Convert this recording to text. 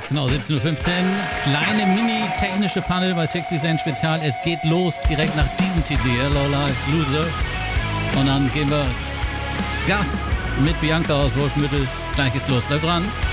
Genau, 17.15 Uhr. Kleine mini-technische Panne bei 60 Cent Spezial. Es geht los direkt nach diesem Titel hier, Low Life Loser. Und dann geben wir Gas mit Bianca aus Wolfsmüttel. Gleich geht's los. Bleib dran.